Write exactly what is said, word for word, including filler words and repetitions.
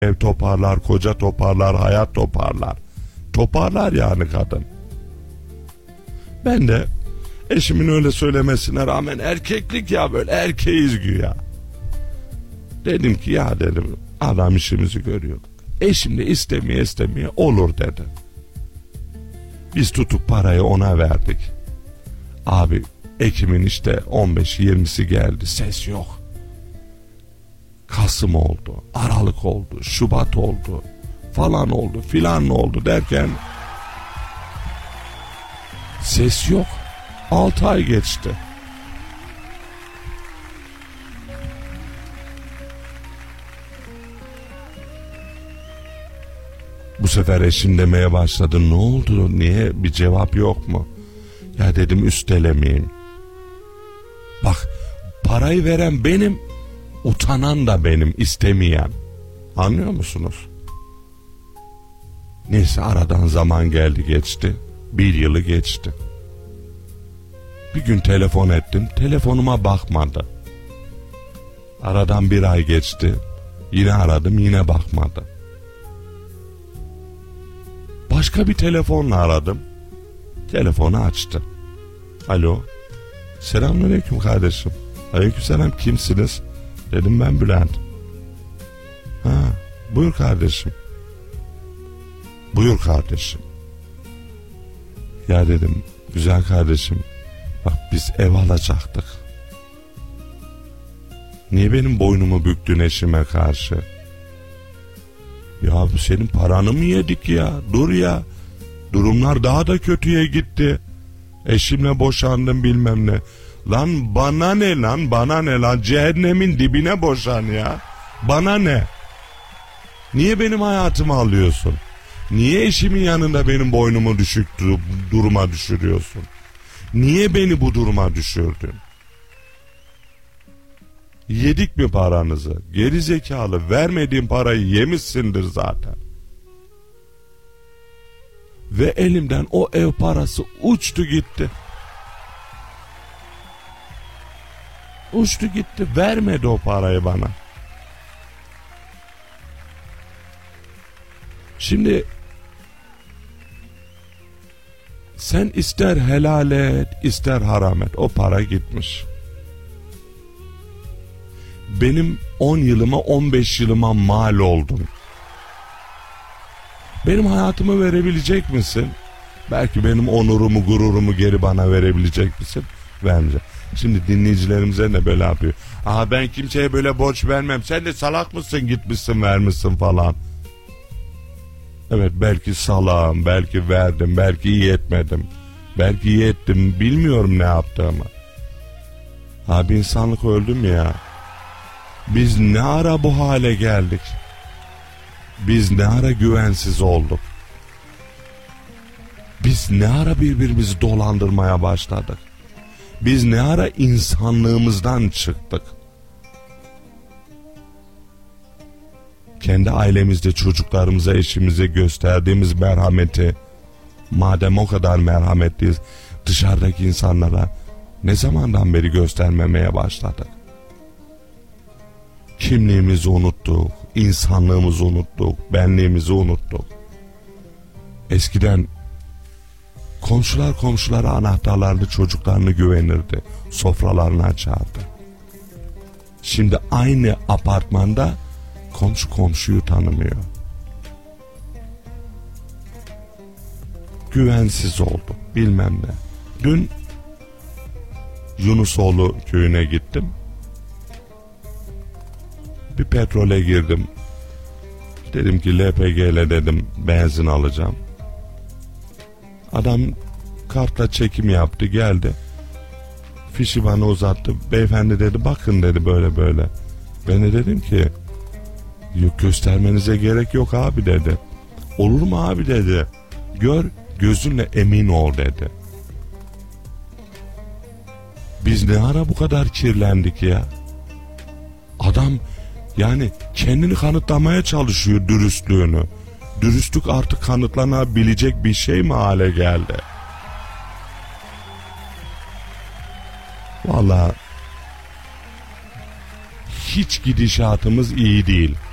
ev toparlar, koca toparlar, hayat toparlar. Toparlar yani kadın. Ben de eşimin öyle söylemesine rağmen erkeklik ya, böyle erkeğiz güya. Dedim ki ya dedim, adam işimizi görüyor. Eşim de istemeye istemeye olur dedi. Biz tutup parayı ona verdik. Abi Ekim'in işte on beş yirmisi geldi, ses yok. Kasım oldu, Aralık oldu, Şubat oldu, falan oldu, filan oldu derken ses yok. Altı ay geçti. Bu sefer eşim demeye başladı, ne oldu, niye, bir cevap yok mu? Ya dedim, üstelemeyeyim. Bak, parayı veren benim, utanan da benim, istemeyen. Anlıyor musunuz? Neyse, aradan zaman geldi geçti. Bir yılı geçti. Bir gün telefon ettim, telefonuma bakmadı. Aradan bir ay geçti. Yine aradım, yine bakmadı. Başka bir telefonla aradım. Telefonu açtı. Alo. Selamünaleyküm kardeşim. Aleykümselam, kimsiniz? Dedim, ben Bülent. Ha, buyur kardeşim. Buyur kardeşim. Ya dedim, güzel kardeşim, bak biz ev alacaktık. Niye benim boynumu büktün eşime karşı? Ya bu senin paranı mı yedik ya? Dur ya. Durumlar daha da kötüye gitti. Eşimle boşandım bilmem ne. Lan bana ne lan, bana ne lan, cehennemin dibine boşan ya. Bana ne? Niye benim hayatımı alıyorsun? Niye eşimin yanında benim boynumu düşük duruma düşürüyorsun? Niye beni bu duruma düşürdün? Yedik mi paranızı? Geri zekalı, vermediğim parayı yemişsindir zaten. Ve elimden o ev parası uçtu gitti. Uçtu gitti, vermedi o parayı bana. Şimdi sen ister helal et, ister haram et, o para gitmiş. Benim on yılıma, on beş yılıma mal oldun. Benim hayatımı verebilecek misin? Belki benim onurumu, gururumu geri bana verebilecek misin? Vermeyeceğim. Şimdi dinleyicilerimize ne böyle yapıyor? Aha, ben kimseye böyle borç vermem. Sen de salak mısın, gitmişsin vermişsin falan. Evet, belki salağım, belki verdim, belki iyi etmedim. Belki iyi ettim, bilmiyorum ne yaptığımı. Abi, insanlık öldü mü ya? Biz ne ara bu hale geldik? Biz ne ara güvensiz olduk? Biz ne ara birbirimizi dolandırmaya başladık? Biz ne ara insanlığımızdan çıktık? Kendi ailemizde çocuklarımıza, eşimize gösterdiğimiz merhameti, madem o kadar merhametliyiz, dışarıdaki insanlara ne zamandan beri göstermemeye başladık? Kimliğimizi unuttuk, insanlığımızı unuttuk, benliğimizi unuttuk. Eskiden komşular komşulara anahtarlarını, çocuklarını güvenirdi, sofralarını açardı. Şimdi aynı apartmanda komşu komşuyu tanımıyor. Güvensiz olduk, bilmem ne. Dün Yunusoğlu köyüne gittim. Bir petrole girdim. Dedim ki L P G ile dedim benzin alacağım. Adam kartla çekim yaptı, geldi. Fişi bana uzattı. Beyefendi dedi, bakın dedi, böyle böyle. Ben de dedim ki yok, göstermenize gerek yok abi dedi. Olur mu abi dedi. Gör, gözünle emin ol dedi. Biz ne ara bu kadar kirlendik ya? Adam yani kendini kanıtlamaya çalışıyor, dürüstlüğünü. Dürüstlük artık kanıtlanabilecek bir şey mi hale geldi? Vallahi hiç gidişatımız iyi değil.